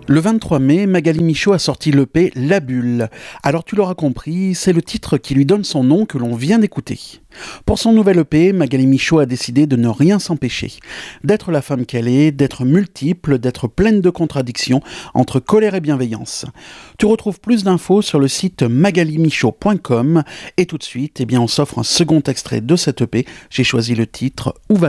Le 23 mai, Magali Michaud a sorti l'EP La Bulle. Alors tu l'auras compris, c'est le titre qui lui donne son nom que l'on vient d'écouter. Pour son nouvel EP, Magali Michaud a décidé de ne rien s'empêcher. D'être la femme qu'elle est, d'être multiple, d'être pleine de contradictions entre colère et bienveillance. Tu retrouves plus d'infos sur le site magalimichaud.com et tout de suite, on s'offre un second extrait de cette EP. J'ai choisi le titre Où va-t-on ?